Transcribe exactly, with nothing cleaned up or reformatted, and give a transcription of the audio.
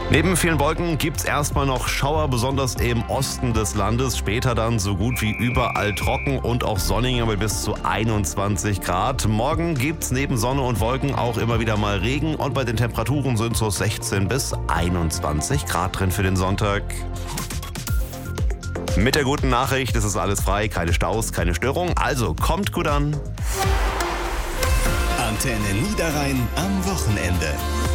Neben vielen Wolken gibt's erstmal noch Schauer, besonders im Osten des Landes. Später dann so gut wie überall trocken und auch sonniger mit bis zu einundzwanzig Grad. Morgen gibt's neben Sonne und Wolken auch immer wieder mal Regen und bei den Temperaturen sind so sechzehn bis einundzwanzig Grad drin für den Sonntag. Mit der guten Nachricht, es ist alles frei, keine Staus, keine Störung, also kommt gut an. Antenne Niederrhein am Wochenende.